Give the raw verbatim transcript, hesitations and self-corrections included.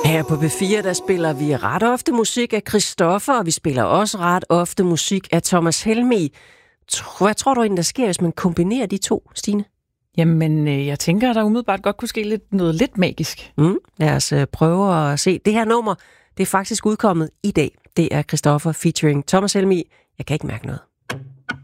Her på P fire, der spiller vi ret ofte musik af Christoffer, og vi spiller også ret ofte musik af Thomas Helmig. Hvad tror du egentlig, der sker, hvis man kombinerer de to, Stine? Jamen, jeg tænker, at der umiddelbart godt kunne ske lidt, noget lidt magisk. Mm, lad os prøve at se. Det her nummer, det er faktisk udkommet i dag. Det er Christoffer featuring Thomas Helmig. Jeg kan ikke mærke noget.